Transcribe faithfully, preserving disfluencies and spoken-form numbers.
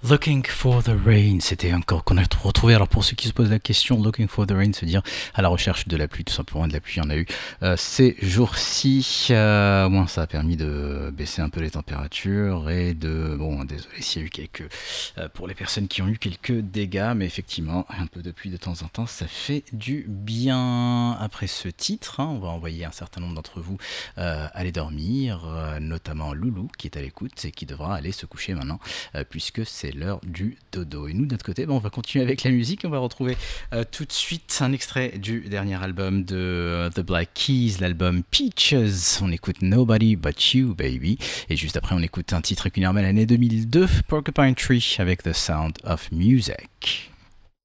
Looking for the Rain, c'était encore qu'on a retrouvé. Alors pour ceux qui se posent la question, Looking for the Rain, se dire à la recherche de la pluie, tout simplement. De la pluie, il y en a eu euh, ces jours-ci. Euh, au moins, ça a permis de baisser un peu les températures et de. Bon, désolé s'il y a eu quelques. Euh, pour les personnes qui ont eu quelques dégâts, mais effectivement, un peu de pluie de temps en temps, ça fait du bien. Après ce titre, hein, on va envoyer un certain nombre d'entre vous euh, aller dormir, euh, notamment Loulou qui est à l'écoute et qui devra aller se coucher maintenant, euh, puisque c'est l'heure du dodo. Et nous, de notre côté, ben, on va continuer avec la musique. On va retrouver euh, tout de suite un extrait du dernier album de The Black Keys, l'album Peaches. On écoute Nobody But You, Baby. Et juste après, on écoute un titre qui est normal l'année deux mille deux, Porcupine Tree, avec The Sound of Music.